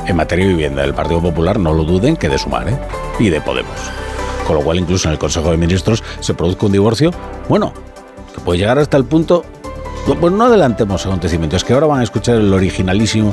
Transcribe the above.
en materia de vivienda del Partido Popular, no lo duden, que de Sumar, y de Podemos. Con lo cual, incluso en el Consejo de Ministros se produzca un divorcio, bueno, que puede llegar hasta el punto... Pues no adelantemos acontecimientos, que ahora van a escuchar el originalísimo